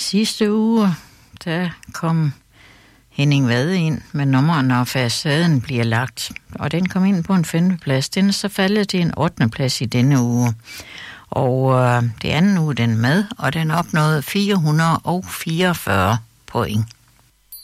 Sidste uge, der kom Henning Vade ind med nummeren, når facaden bliver lagt. Og den kom ind på en 5. plads. Den er så faldet til en 8. plads i denne uge. Og det anden uge den med, og den opnåede 444 point.